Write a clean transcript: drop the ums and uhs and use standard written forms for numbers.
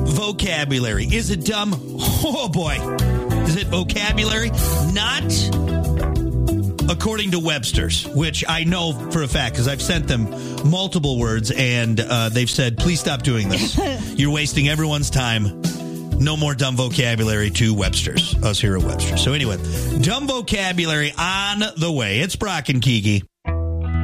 vocabulary. Is it dumb? Oh, boy. Is it vocabulary? Not according to Webster's, which I know for a fact because I've sent them multiple words, and they've said, please stop doing this. You're wasting everyone's time. No more dumb vocabulary to Webster's, us here at Webster's. So anyway, dumb vocabulary on the way. It's Brock and Kiki.